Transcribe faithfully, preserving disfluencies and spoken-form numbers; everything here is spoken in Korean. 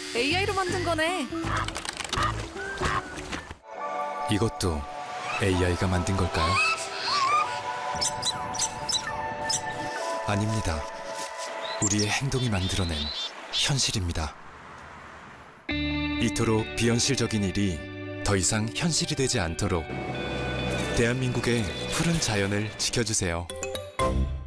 에이아이로 만든 거네. 이것도 에이아이가 만든 걸까요? 아닙니다. 우리의 행동이 만들어낸 현실입니다. 이토록 비현실적인 일이 더 이상 현실이 되지 않도록 대한민국의 푸른 자연을 지켜주세요.